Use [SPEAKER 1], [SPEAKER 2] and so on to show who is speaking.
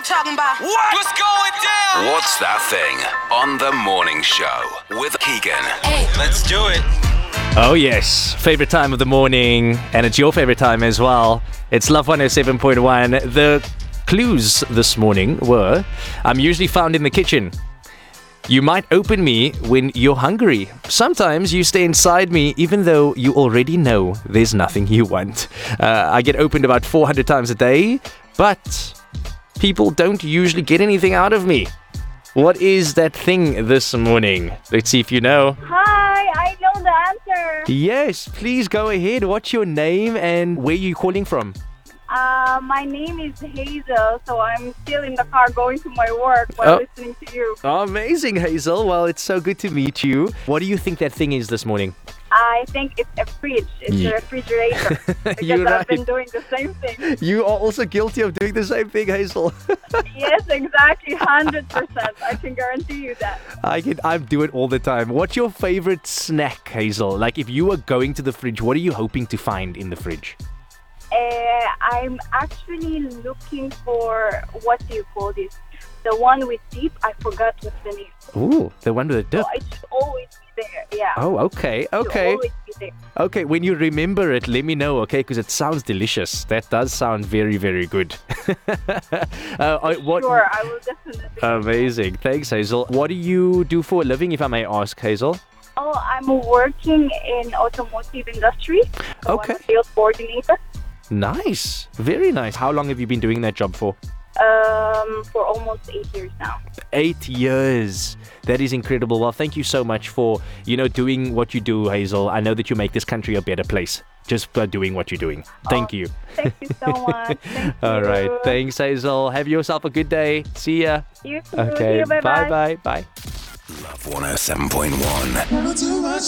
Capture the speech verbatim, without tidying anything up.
[SPEAKER 1] talking about? What? What's going down?
[SPEAKER 2] What's That Thing on The Morning Show with Keegan.
[SPEAKER 1] Hey, let's do it.
[SPEAKER 3] Oh yes, favorite time of the morning, and it's your favorite time as well. It's Love one oh seven point one. The clues this morning were, I'm usually found in the kitchen. You might open me when you're hungry. Sometimes you stay inside me even though you already know there's nothing you want. Uh, I get opened about four hundred times a day, but people don't usually get anything out of me. What is that thing this morning? Let's see if you know.
[SPEAKER 4] Hi, I know the answer.
[SPEAKER 3] Yes, please go ahead. What's your name and where are you calling from?
[SPEAKER 4] Uh, my name is Hazel, so I'm still in the car going to my work while
[SPEAKER 3] Oh.
[SPEAKER 4] listening to you.
[SPEAKER 3] Oh, amazing, Hazel. Well, it's so good to meet you. What do you think that thing is this morning?
[SPEAKER 4] I think it's a fridge. It's
[SPEAKER 3] Ye-
[SPEAKER 4] a refrigerator. Because
[SPEAKER 3] You're
[SPEAKER 4] I've been
[SPEAKER 3] right.
[SPEAKER 4] doing the same thing.
[SPEAKER 3] You are also guilty of doing the same thing, Hazel.
[SPEAKER 4] Yes, exactly, one hundred percent. I can guarantee you that.
[SPEAKER 3] I can, I do it all the time. What's your favorite snack, Hazel? Like, if you were going to the fridge, what are you hoping to find in the fridge?
[SPEAKER 4] Uh, I'm actually looking for, what do you call this? The one with dip. I forgot what's the name.
[SPEAKER 3] Ooh, the one with the dip.
[SPEAKER 4] So it should always be there. Yeah.
[SPEAKER 3] Oh, okay,
[SPEAKER 4] It should
[SPEAKER 3] okay.
[SPEAKER 4] always be there.
[SPEAKER 3] Okay, when you remember it, let me know, okay? Because it sounds delicious. That does sound very, very good. uh, I- what?
[SPEAKER 4] Sure, I will definitely.
[SPEAKER 3] Amazing. Thanks, Hazel. What do you do for a living, if I may ask, Hazel?
[SPEAKER 4] Oh, I'm working in automotive industry. So
[SPEAKER 3] Okay.
[SPEAKER 4] I'm a sales coordinator.
[SPEAKER 3] Nice. Very nice. How long have you been doing that job for?
[SPEAKER 4] Um, for almost eight years now.
[SPEAKER 3] Eight years. That is incredible. Well, thank you so much for, you know, doing what you do, Hazel. I know that you make this country a better place just by doing what you're doing. Thank
[SPEAKER 4] Oh,
[SPEAKER 3] you.
[SPEAKER 4] Thank you so much. Thank
[SPEAKER 3] All right.
[SPEAKER 4] you.
[SPEAKER 3] Thanks, Hazel. Have yourself a good day. See ya.
[SPEAKER 4] You too.
[SPEAKER 3] Okay.
[SPEAKER 4] See you, bye-bye.
[SPEAKER 3] Bye-bye. Bye.
[SPEAKER 2] Love one oh seven point one.
[SPEAKER 5] Never too much